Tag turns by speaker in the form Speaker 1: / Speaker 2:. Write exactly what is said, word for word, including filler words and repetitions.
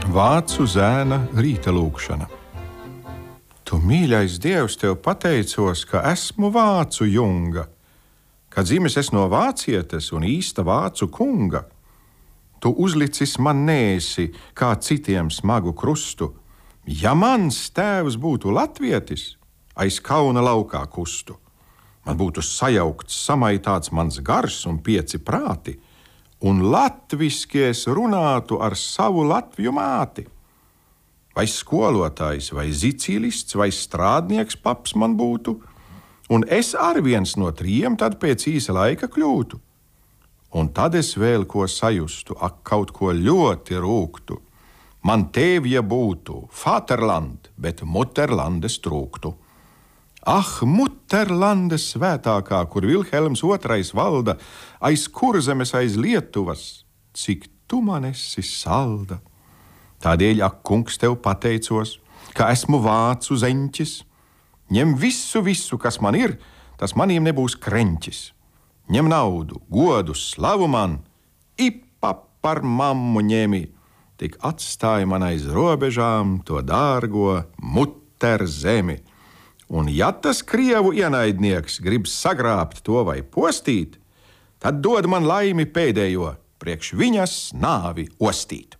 Speaker 1: Vācu zēna rīta lūkšana. Tu, mīļais Dievs, tev pateicos, ka esmu vācu junga, ka dzimis es no vācietes un īsta vācu kunga. Tu uzlicis man nēsi, kā citiem smagu krustu. Ja mans tēvs būtu latvietis, aiz kauna laukā kustu. Man būtu sajaukts, samaitāts mans gars un pieci prāti, un latviskies runātu ar savu latviju māti. Vai skolotājs, vai zicīlists, vai strādnieks paps man būtu, un es ar viens no trījiem tad pēc īsa laika kļūtu. Un tad es vēl ko sajustu, ak, kaut ko ļoti rūgtu. Man tēvja būtu Vaterland, bet Mutterlandes trūktu. Ah, Mutterlandes svētākā, kur Vilhelms otrais valda, aiz Kurzemes, aiz Lietuvas, cik tu man esi salda. Tādēļ, ak, kungs, tev pateicos, ka esmu vācu zeņķis. Ņem visu, visu, kas man ir, tas manīm nebūs kreņķis. Ņem naudu, godu, slavu man, ipa par mammu ņemi, tik atstāj man aiz robežām to dārgo mutter zemi. Un ja tas krievu ienaidnieks grib sagrābt to vai postīt, tad dod man laimi pēdējo, priekš viņas nāvi ostīt.